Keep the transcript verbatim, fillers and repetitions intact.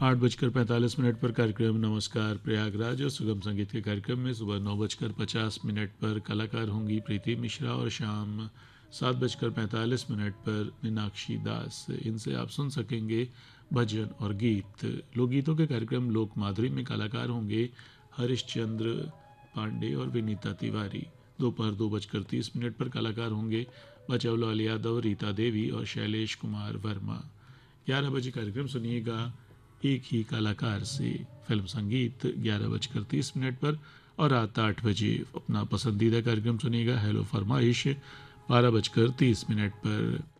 आठ बजकर पैंतालीस मिनट पर कार्यक्रम नमस्कार प्रयागराज और सुगम संगीत के कार्यक्रम में सुबह नौ बजकर पचास मिनट पर कलाकार होंगी प्रीति मिश्रा और शाम सात बजकर पैंतालीस मिनट पर मीनाक्षी दास। इनसे आप सुन सकेंगे भजन और गीत। लोकगीतों के कार्यक्रम लोक माधुरी में कलाकार होंगे हरिश्चंद्र पांडे और विनीता तिवारी। दोपहर दो बजकर तीस मिनट पर कलाकार होंगे बचवलाल यादव, रीता देवी और शैलेश कुमार वर्मा। ग्यारह बजे कार्यक्रम सुनिएगा एक ही कलाकार से फिल्म संगीत ग्यारह बजकर तीस मिनट पर। और रात आठ बजे अपना पसंदीदा कार्यक्रम सुनिएगा हेलो फरमाइश बारह बजकर तीस मिनट पर।